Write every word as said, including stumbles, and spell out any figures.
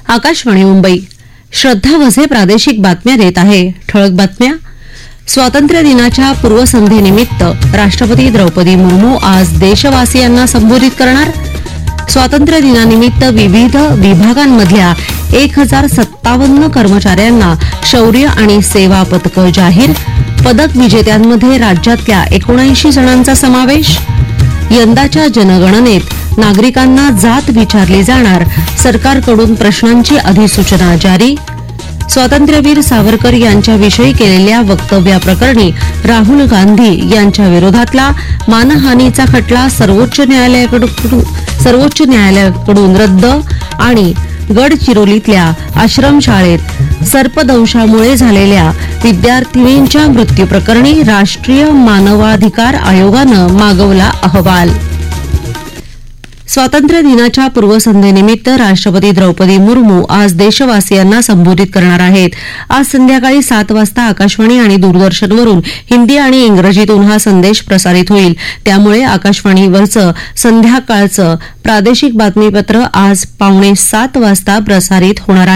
आकाशवाणी मुंबई. श्रद्धा वझे प्रादेशिक बातम्या देत आहे. ठळक बातम्या. स्वातंत्र्य दिनाच्या पूर्वसंध्येनिमित्त राष्ट्रपती द्रौपदी मुर्मू आज देशवासियांना संबोधित करणार. स्वातंत्र्य दिनानिमित्त विविध विभागांमधल्या एक हजार सत्तावन्न कर्मचाऱ्यांना शौर्य आणि सेवा पदकं जाहीर. पदक विजेत्यांमध्ये राज्यातल्या एकोणऐंशी जणांचा समावेश. यंदाच्या जनगणनेत नागरिकांना जात विचारली जाणार. सरकारकडून प्रश्नांची अधिसूचना जारी. स्वातंत्र्यवीर सावरकर यांच्याविषयी केलेल्या वक्तव्याप्रकरणी राहुल गांधी यांच्या विरोधातला मानहानीचा खटला सर्वोच्च न्यायालयाकडून सर्वोच्च न्यायालयाकडून रद्द. आणि गडचिरोलीतल्या आश्रमशाळेत सर्पदंशामुळे झालेल्या विद्यार्थिनींच्या मृत्यूप्रकरणी राष्ट्रीय मानवाधिकार आयोगानं मागवला अहवाल. स्वातंत्र्य दिनाच्या पूर्वसंध्येनिमित्त राष्ट्रपती द्रौपदी मुर्मू आज देशवासियांना संबोधित करणार आहेत. आज संध्याकाळी सात वाजता आकाशवाणी आणि दूरदर्शनवरून हिंदी आणि इंग्रजीतून हा संदेश प्रसारित होईल. त्यामुळे आकाशवाणीवरचं संध्याकाळचं प्रादेशिक बातमीपत्र आज पावणे सात वाजता प्रसारित होणार आहे.